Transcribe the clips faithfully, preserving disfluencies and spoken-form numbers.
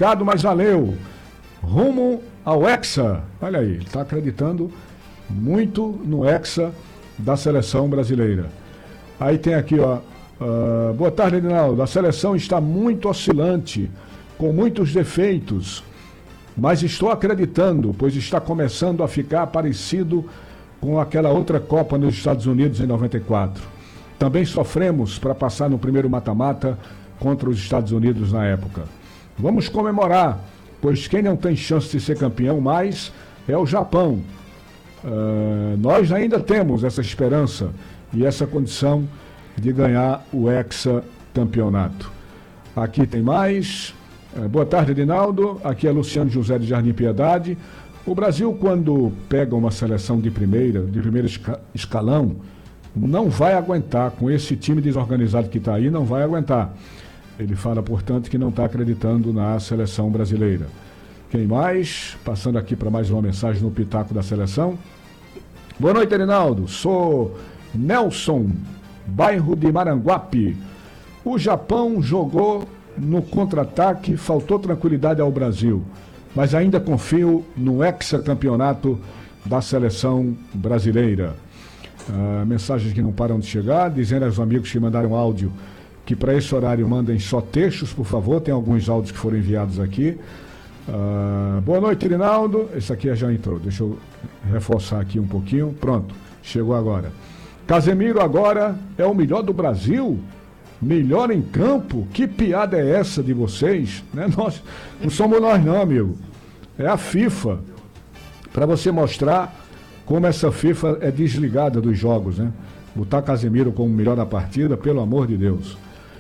complicado, mas valeu. Rumo ao Hexa. Olha aí, ele está acreditando muito no Hexa da seleção brasileira. Aí tem aqui, ó. Uh, boa tarde, Edinaldo. A seleção está muito oscilante, com muitos defeitos, mas estou acreditando, pois está começando a ficar parecido com aquela outra Copa nos Estados Unidos em noventa e quatro. Também sofremos para passar no primeiro mata-mata contra os Estados Unidos na época. Vamos comemorar, pois quem não tem chance de ser campeão mais é o Japão. Uh, nós ainda temos essa esperança e essa condição de ganhar o hexacampeonato. Aqui tem mais. Uh, boa tarde, Edinaldo. Aqui é Luciano José de Jardim Piedade. O Brasil, quando pega uma seleção de primeira, de primeiro esca- escalão, não vai aguentar, com esse time desorganizado que está aí, não vai aguentar. Ele fala, portanto, que não está acreditando na seleção brasileira. Quem mais? Passando aqui para mais uma mensagem no Pitaco da Seleção. Boa noite, Reinaldo. Sou Nelson, bairro de Maranguape. O Japão jogou no contra-ataque, faltou tranquilidade ao Brasil, mas ainda confio no hexacampeonato da seleção brasileira. Uh, mensagens que não param de chegar, dizendo aos amigos que mandaram áudio que para esse horário mandem só textos, por favor. Tem alguns áudios que foram enviados aqui. Uh, boa noite, Rinaldo. Esse aqui já entrou, deixa eu reforçar aqui um pouquinho. Pronto, chegou agora. Casemiro agora é o melhor do Brasil? Melhor em campo? Que piada é essa de vocês? Né? Nós, não somos nós não, amigo. É a FIFA. Para você mostrar como essa FIFA é desligada dos jogos, né? Botar Casemiro como o melhor da partida, pelo amor de Deus.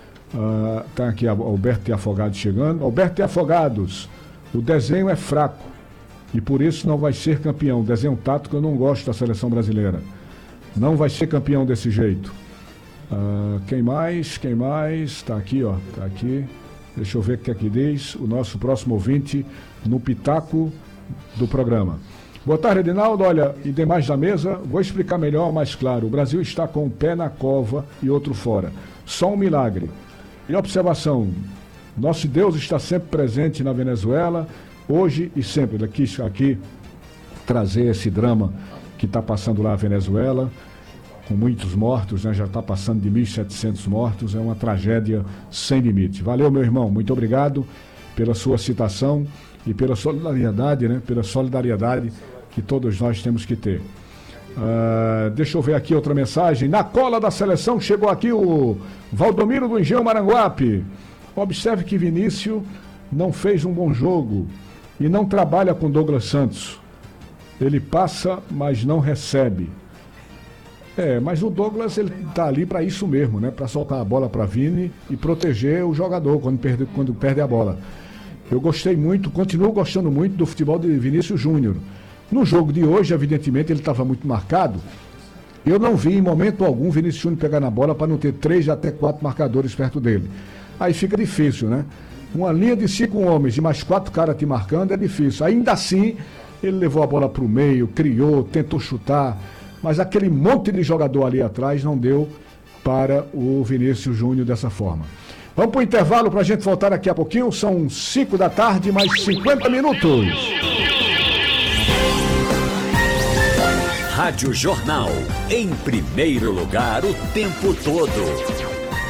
Uh, tá aqui Alberto e Afogados chegando. Alberto e Afogados, o desenho é fraco e por isso não vai ser campeão. Desenho tático, eu não gosto da seleção brasileira. Não vai ser campeão desse jeito. Uh, quem mais? Quem mais? Tá aqui, ó. Tá aqui. Deixa eu ver o que aqui diz o nosso próximo ouvinte no Pitaco do programa. Boa tarde, Edinaldo. Olha, e demais da mesa, vou explicar melhor, mais claro. O Brasil está com um pé na cova e outro fora. Só um milagre. E observação, nosso Deus está sempre presente na Venezuela, hoje e sempre. Ele quis aqui trazer esse drama que está passando lá na Venezuela, com muitos mortos, né? Já está passando de mil e setecentos mortos, é uma tragédia sem limite. Valeu, meu irmão, muito obrigado pela sua citação e pela solidariedade, né? Pela solidariedade que todos nós temos que ter. Uh, deixa eu ver aqui outra mensagem. Na cola da seleção chegou aqui o Valdomiro do Engenho Maranguape. Observe que Vinícius não fez um bom jogo e não trabalha com Douglas Santos. Ele passa, mas não recebe. É, mas o Douglas ele tá ali para isso mesmo, né? Para soltar a bola para Vini e proteger o jogador quando perde, quando perde a bola. Eu gostei muito, continuo gostando muito do futebol de Vinícius Júnior. No jogo de hoje, evidentemente, ele estava muito marcado. Eu não vi em momento algum Vinícius Júnior pegar na bola para não ter três até quatro marcadores perto dele. Aí fica difícil, né? Uma linha de cinco homens e mais quatro caras te marcando é difícil. Ainda assim, ele levou a bola para o meio, criou, tentou chutar, mas aquele monte de jogador ali atrás não deu para o Vinícius Júnior dessa forma. Vamos para o intervalo para a gente voltar daqui a pouquinho. São cinco da tarde, mais cinquenta minutos. Rádio Jornal, em primeiro lugar o tempo todo.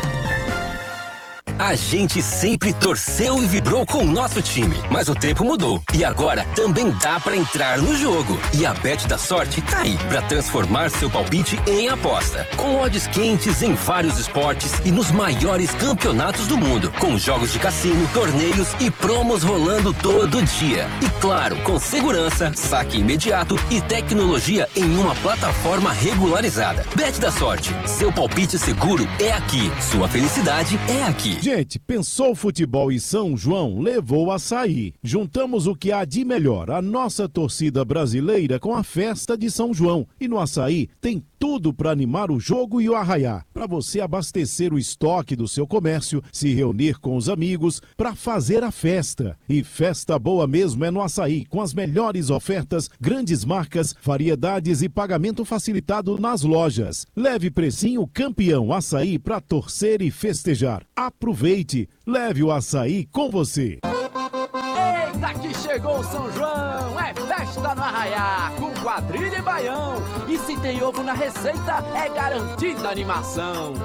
A gente sempre torceu e vibrou com o nosso time, mas o tempo mudou. E agora também dá pra entrar no jogo. E a Bet da Sorte tá aí pra transformar seu palpite em aposta. Com odds quentes em vários esportes e nos maiores campeonatos do mundo. Com jogos de cassino, torneios e promos rolando todo dia. E claro, com segurança, saque imediato e tecnologia em uma plataforma regularizada. Bet da Sorte, seu palpite seguro é aqui. Sua felicidade é aqui. Gente, pensou futebol e São João, levou o Açaí. Juntamos o que há de melhor, a nossa torcida brasileira com a festa de São João. E no Açaí tem tudo para animar o jogo e o arraiá. Para você abastecer o estoque do seu comércio, se reunir com os amigos para fazer a festa. E festa boa mesmo é no Açaí, com as melhores ofertas, grandes marcas, variedades e pagamento facilitado nas lojas. Leve precinho campeão Açaí para torcer e festejar. Aproveite, leve o Açaí com você. festa que chegou o São João, é festa no Arraiá, com quadrilha e baião. E se tem ovo na receita, é garantida animação.